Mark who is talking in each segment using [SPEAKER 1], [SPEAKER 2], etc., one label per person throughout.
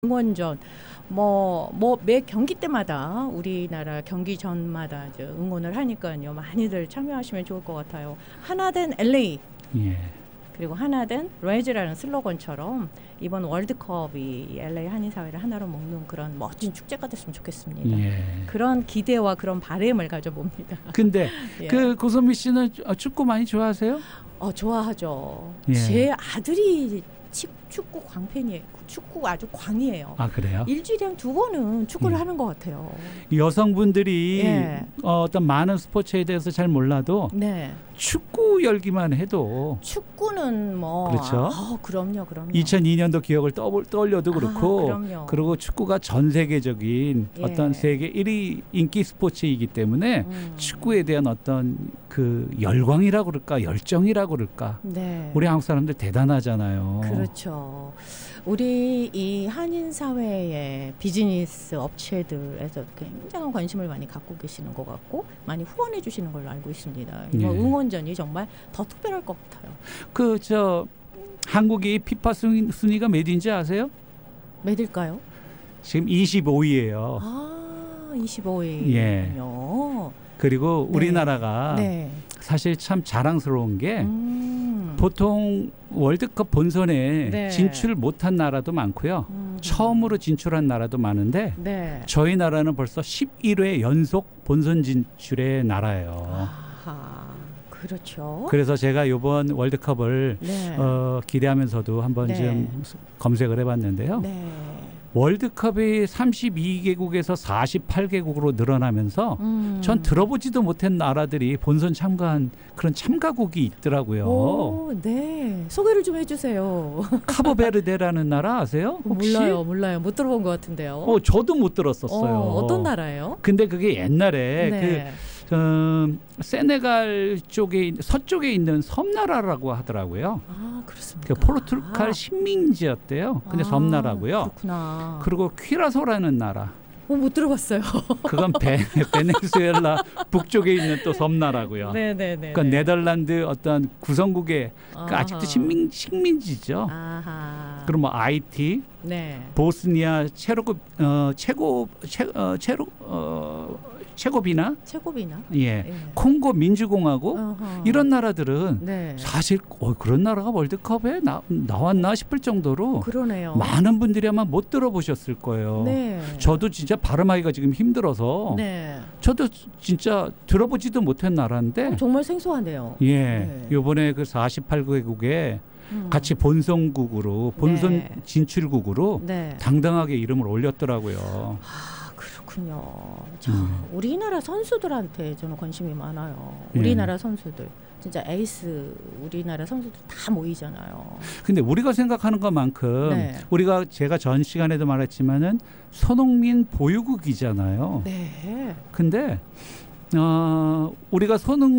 [SPEAKER 1] 응원전 뭐 매 경기 때마다 우리나라 경기전마다 이제 응원을 하니까요. 많이들 참여하시면 좋을 것 같아요. 하나된 LA
[SPEAKER 2] 예.
[SPEAKER 1] 그리고 하나된 레즈라는 슬로건처럼 이번 월드컵이 LA 한인사회를 하나로 묶는 그런 멋진 축제가 됐으면 좋겠습니다.
[SPEAKER 2] 예.
[SPEAKER 1] 그런 기대와 그런 바람을 가져봅니다.
[SPEAKER 2] 근데
[SPEAKER 1] 예.
[SPEAKER 2] 그 고선미 씨는 축구 많이 좋아하세요?
[SPEAKER 1] 좋아하죠.
[SPEAKER 2] 예.
[SPEAKER 1] 제 아들이 축구 광팬이에요. 축구 아주 광이에요.
[SPEAKER 2] 아, 그래요?
[SPEAKER 1] 일주일에 한 2번은 축구를
[SPEAKER 2] 예.
[SPEAKER 1] 하는 것 같아요.
[SPEAKER 2] 여성분들이
[SPEAKER 1] 예.
[SPEAKER 2] 어떤 많은 스포츠에 대해서 잘 몰라도
[SPEAKER 1] 네.
[SPEAKER 2] 축구 열기만 해도
[SPEAKER 1] 축구는 뭐
[SPEAKER 2] 그렇죠.
[SPEAKER 1] 그럼요.
[SPEAKER 2] 2002년도 기억을 떠올려도 그렇고
[SPEAKER 1] 그럼요.
[SPEAKER 2] 그리고 축구가 전 세계적인
[SPEAKER 1] 예.
[SPEAKER 2] 어떤 세계 1위 인기 스포츠이기 때문에 축구에 대한 어떤 그 열광이라고 그럴까 열정이라고 그럴까
[SPEAKER 1] 네.
[SPEAKER 2] 우리 한국 사람들 대단하잖아요.
[SPEAKER 1] 그렇죠. 우리 이 한인 사회의 비즈니스 업체들에서 굉장한 관심을 많이 갖고 계시는 것 같고 많이 후원해 주시는 걸로 알고 있습니다.
[SPEAKER 2] 예.
[SPEAKER 1] 응원전이 정말 더 특별할 것 같아요.
[SPEAKER 2] 한국이 피파 순위가 몇인지 아세요?
[SPEAKER 1] 몇일까요?
[SPEAKER 2] 지금 25위예요.
[SPEAKER 1] 25위.
[SPEAKER 2] 예. 그리고
[SPEAKER 1] 네.
[SPEAKER 2] 우리나라가
[SPEAKER 1] 네.
[SPEAKER 2] 사실 참 자랑스러운 게
[SPEAKER 1] 음.
[SPEAKER 2] 보통 월드컵 본선에
[SPEAKER 1] 네.
[SPEAKER 2] 진출 못한 나라도 많고요. 처음으로 진출한 나라도 많은데
[SPEAKER 1] 네.
[SPEAKER 2] 저희 나라는 벌써 11회 연속 본선 진출의 나라예요.
[SPEAKER 1] 아하, 그렇죠.
[SPEAKER 2] 그래서 제가 이번 월드컵을
[SPEAKER 1] 네.
[SPEAKER 2] 기대하면서도 한번
[SPEAKER 1] 네.
[SPEAKER 2] 좀 검색을 해봤는데요.
[SPEAKER 1] 네.
[SPEAKER 2] 월드컵이 32개국에서 48개국으로 늘어나면서 전 들어보지도 못한 나라들이 본선 참가한 그런 참가국이 있더라고요.
[SPEAKER 1] 오, 네. 소개를 좀 해주세요.
[SPEAKER 2] 카보베르데라는 나라 아세요? 혹시?
[SPEAKER 1] 몰라요. 못 들어본 것 같은데요.
[SPEAKER 2] 저도 못 들었었어요.
[SPEAKER 1] 어떤 나라예요?
[SPEAKER 2] 근데 그게 옛날에
[SPEAKER 1] 네.
[SPEAKER 2] 세네갈 쪽에 서쪽에 있는 섬나라라고 하더라고요.
[SPEAKER 1] 그렇습니까?
[SPEAKER 2] 포르투갈 식민지였대요. 근데 섬나라고요.
[SPEAKER 1] 그렇구나.
[SPEAKER 2] 그리고 퀴라소라는 나라.
[SPEAKER 1] 못 들어봤어요.
[SPEAKER 2] 그건 베네수엘라 북쪽에 있는 또 섬나라고요.
[SPEAKER 1] 네네네.
[SPEAKER 2] 그러니까 네덜란드 어떤 구성국의 그러니까 아직도 식민지죠.
[SPEAKER 1] 아하.
[SPEAKER 2] 그럼 뭐 아이티,
[SPEAKER 1] 네.
[SPEAKER 2] 보스니아, 체고비나, 예, 콩고 민주공화국 이런 나라들은
[SPEAKER 1] 네.
[SPEAKER 2] 사실 그런 나라가 월드컵에 나왔나 싶을 정도로
[SPEAKER 1] 그러네요.
[SPEAKER 2] 많은 분들이 아마 못 들어보셨을 거예요.
[SPEAKER 1] 네.
[SPEAKER 2] 저도 진짜 발음하기가 지금 힘들어서
[SPEAKER 1] 네.
[SPEAKER 2] 저도 진짜 들어보지도 못한 나라인데
[SPEAKER 1] 정말 생소하네요.
[SPEAKER 2] 예,
[SPEAKER 1] 네.
[SPEAKER 2] 이번에 그 48개국에 같이 본선 진출국으로
[SPEAKER 1] 네.
[SPEAKER 2] 당당하게 이름을 올렸더라고요.
[SPEAKER 1] 그렇군요. 자, 우리나라 선수들한테 저는 관심이 많아요.
[SPEAKER 2] 예.
[SPEAKER 1] 우리나라 선수들. 진짜 에이스 우리나라 선수들 다 모이잖아요.
[SPEAKER 2] 근데 우리가 생각하는 것만큼
[SPEAKER 1] 네.
[SPEAKER 2] 제가 전 시간에도 말했지만은 손흥민 보유국이잖아요.
[SPEAKER 1] 네.
[SPEAKER 2] 근데 우리가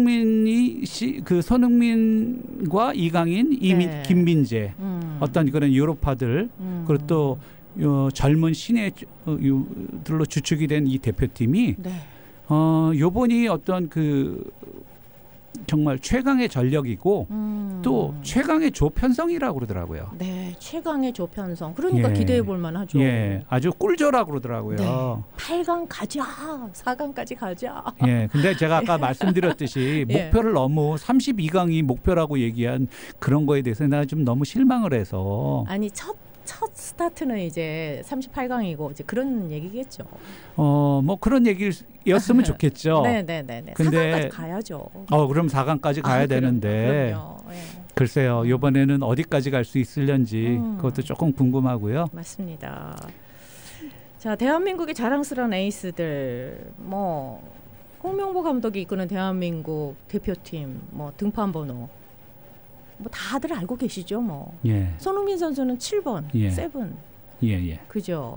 [SPEAKER 2] 손흥민과 이강인,
[SPEAKER 1] 네.
[SPEAKER 2] 김민재 어떤 그런 유럽파들 그리고 또 젊은 신예들로 주축이 된 이 대표팀이
[SPEAKER 1] 네.
[SPEAKER 2] 요번이 어떤 그 정말 최강의 전력이고 또 최강의 조편성이라고 그러더라고요.
[SPEAKER 1] 네, 최강의 조편성. 그러니까
[SPEAKER 2] 예.
[SPEAKER 1] 기대해 볼 만하죠.
[SPEAKER 2] 예, 아주 꿀조라고 그러더라고요.
[SPEAKER 1] 네. 8강 가자. 4강까지 가자.
[SPEAKER 2] 예, 근데 제가 아까 말씀드렸듯이
[SPEAKER 1] 예.
[SPEAKER 2] 목표를 너무 32강이 목표라고 얘기한 그런 거에 대해서 내가 좀 너무 실망을 해서
[SPEAKER 1] 아니 첫 스타트는 이제 38강이고 이제 그런 얘기겠죠.
[SPEAKER 2] 뭐 그런 얘기였으면 좋겠죠.
[SPEAKER 1] 네네네.
[SPEAKER 2] 근데
[SPEAKER 1] 4강까지 가야죠.
[SPEAKER 2] 그럼 4강까지 가야 되는데
[SPEAKER 1] 그럼요. 예.
[SPEAKER 2] 글쎄요. 이번에는 어디까지 갈 수 있을런지 그것도 조금 궁금하고요.
[SPEAKER 1] 맞습니다. 자, 대한민국의 자랑스러운 에이스들 홍명보 감독이 이끄는 대한민국 대표팀 등판 번호 다들 알고 계시죠,
[SPEAKER 2] 예.
[SPEAKER 1] 손흥민 선수는 7번,
[SPEAKER 2] 예.
[SPEAKER 1] 7.
[SPEAKER 2] 예.
[SPEAKER 1] 그죠.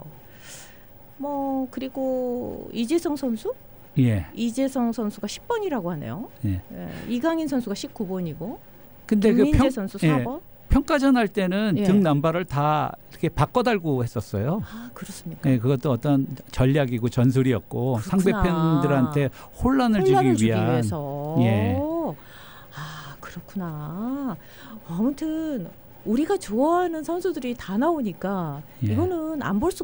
[SPEAKER 1] 그리고 이재성 선수?
[SPEAKER 2] 예.
[SPEAKER 1] 이재성 선수가 10번이라고 하네요.
[SPEAKER 2] 예.
[SPEAKER 1] 예. 이강인 선수가 19번이고.
[SPEAKER 2] 근데
[SPEAKER 1] 김민재 선수 4번.
[SPEAKER 2] 평가전 할 때는
[SPEAKER 1] 예.
[SPEAKER 2] 등 남발을 다 이렇게 바꿔 달고 했었어요.
[SPEAKER 1] 그렇습니까?
[SPEAKER 2] 네, 그것도 어떤 전략이고 전술이었고
[SPEAKER 1] 그렇구나.
[SPEAKER 2] 상대 팬들한테 혼란을 주기 위해서.
[SPEAKER 1] 위해서.
[SPEAKER 2] 예.
[SPEAKER 1] 그렇구나. 아무튼 우리가 좋아하는 선수들이 다 나오니까
[SPEAKER 2] 예.
[SPEAKER 1] 이거는 안 볼 수가